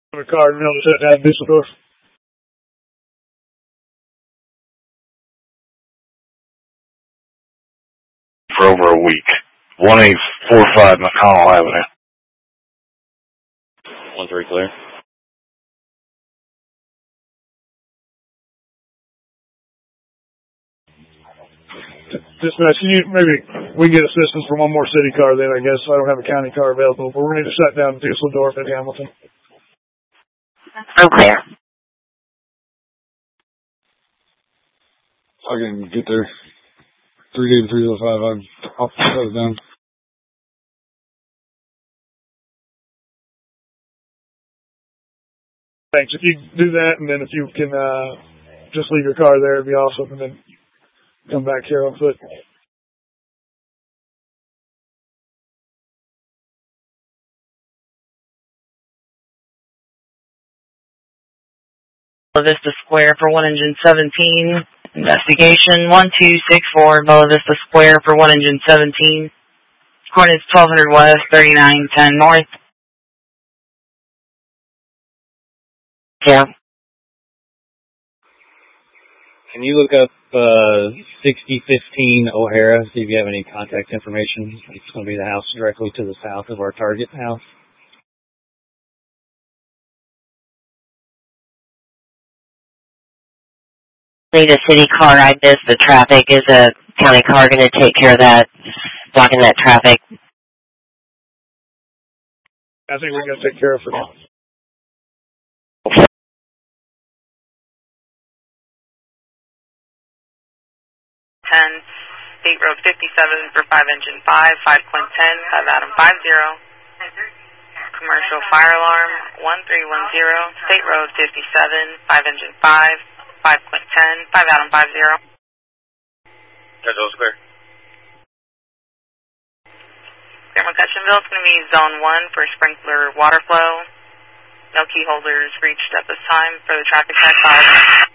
A car in the middle of the shutdown in Dusseldorf. For over a week. 1845 McConnell Avenue. 1-3 clear. Dispatch, maybe we can get assistance from one more city car then, I guess. I don't have a county car available, but we're going to need to shut down Dusseldorf and Hamilton. I'm clear. I can get there. 3 to 305. I'll shut it down. Thanks. If you do that, and then if you can just leave your car there, it'd be awesome, and then come back here on foot. Bella Vista Square for 1 engine 17. Investigation 1264 Bella Vista Square for 1 engine 17. Coordinates 1200 west, 3910 north. Yeah. Can you look up 6015 O'Hara, see if you have any contact information? It's going to be the house directly to the south of our target house. Need a city car ride this. The traffic is a county car going to take care of that, blocking that traffic. I think we're going to take care of it for now. 10, State Road 57 for 5 engine 5, 5.10, 5 Adam 50. Commercial fire alarm 1310, State Road 57, 5 engine 5, 5.10, 5 Adam 50. That's clear. Clear McCutcheonville, it's going to be zone 1 for sprinkler water flow. No key holders reached at this time for the traffic check.